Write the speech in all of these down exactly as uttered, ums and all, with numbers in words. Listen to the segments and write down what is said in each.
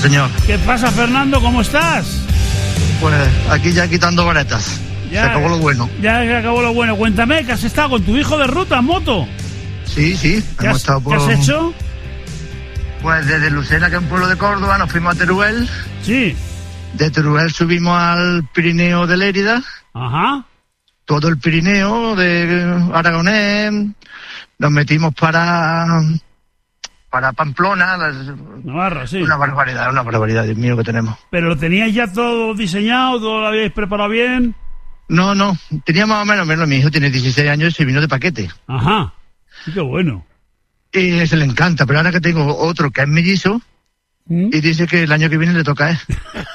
señor. ¿Qué pasa, Fernando? ¿Cómo estás? Pues aquí ya quitando varetas. Ya, se acabó lo bueno. Ya se acabó lo bueno. Cuéntame, ¿que has estado con tu hijo de ruta en moto? Sí, sí. ¿Qué, hemos has, estado por... ¿qué has hecho? Pues desde Lucena, que es un pueblo de Córdoba, nos fuimos a Teruel. Sí. De Teruel subimos al Pirineo de Lérida. Ajá. Todo el Pirineo de Aragonés. Nos metimos para... para Pamplona. Las... Navarra, sí. Una barbaridad, una barbaridad, Dios mío, que tenemos. ¿Pero lo teníais ya todo diseñado? ¿Todo lo habíais preparado bien? No, no. Tenía más o menos, menos. Mi hijo tiene dieciséis años y se vino de paquete. Ajá. Sí, qué bueno. Y se le encanta, pero ahora que tengo otro que es mellizo, ¿Mm? Y dice que el año que viene le toca a él.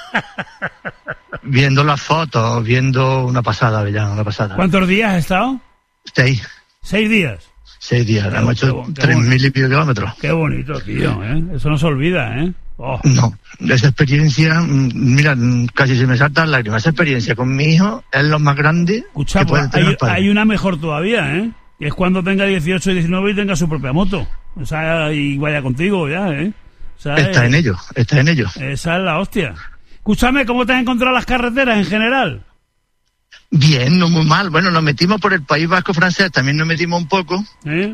Viendo las fotos, viendo una pasada, ya, una pasada. ¿Cuántos días has estado? Seis. ¿Seis días? Seis días, qué, hemos hecho tres mil y pico kilómetros. Qué bonito, tío, ¿eh? Eso no se olvida, ¿eh? Oh. No, esa experiencia, mira, casi se me saltan lágrimas. Esa experiencia con mi hijo es lo más grande. Escucha, que puede pues, tener hay, el padre. hay una mejor todavía, ¿eh? Que es cuando tenga dieciocho y diecinueve y tenga su propia moto. O sea, y vaya contigo ya, ¿eh? O sea, está eh, en ello, está en ello. Esa es la hostia. Escúchame, ¿cómo te has encontrado las carreteras en general? Bien, no muy mal. Bueno, nos metimos por el País Vasco francés, también nos metimos un poco. ¿Eh?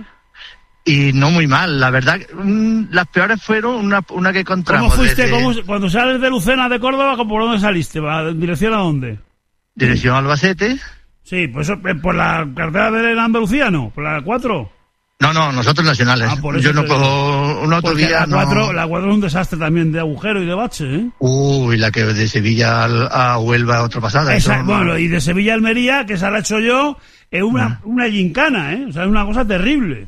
Y no muy mal, la verdad. Mmm, las peores fueron una, una que encontramos. ¿Cómo fuiste? Desde... ¿Cómo, cuando sales de Lucena de Córdoba, ¿por dónde saliste? ¿En dirección a dónde? Dirección a Albacete. Sí, pues por la carretera de Andalucía, ¿no? ¿Por la cuatro? No, no, nosotros nacionales. Ah, por eso yo no te... cojo una autovía. La cuatro, no... la cuatro es un desastre también de agujero y de bache, ¿eh? Uy, la que de Sevilla a Huelva, otra pasada. Esa, eso, bueno, no... y de Sevilla a Almería, que esa la he hecho yo, es una, no. una gincana, ¿eh? O sea, es una cosa terrible.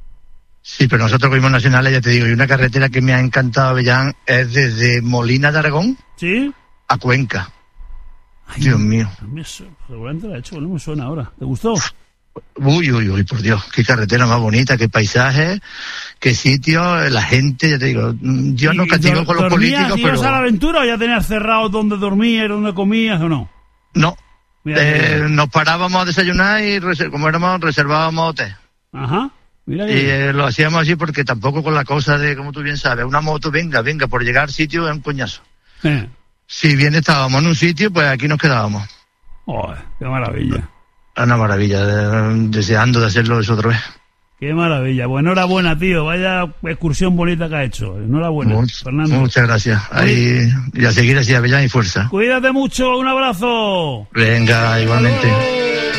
Sí, pero nosotros cogimos nacionales, ya te digo, y una carretera que me ha encantado, Avellán, es desde Molina de Aragón. ¿Sí? A Cuenca. Ay, Dios mío. Me, seguramente la he hecho, no me suena ahora. ¿Te gustó? Uy, uy, uy, por Dios, qué carretera más bonita, qué paisaje, qué sitio, la gente, ya te digo, yo no castigo con los políticos, pero... ¿Ibas a la aventura o ya tenías cerrado dónde dormías, dónde comías o no? No, Mira, eh, nos parábamos a desayunar y como éramos, reservábamos hotel. Ajá. Mira y eh, lo hacíamos así porque tampoco con la cosa de, como tú bien sabes, una moto, venga, venga, por llegar al sitio es un coñazo. Eh. Si bien estábamos en un sitio, pues aquí nos quedábamos. Oh, qué maravilla. Una maravilla, de, deseando de hacerlo eso otra vez. Qué maravilla. Pues enhorabuena, tío. Vaya excursión bonita que ha hecho. Enhorabuena, Much, Fernando. Muchas gracias. Ahí, y a seguir así, Avellán y fuerza. Cuídate mucho. Un abrazo. Venga, igualmente.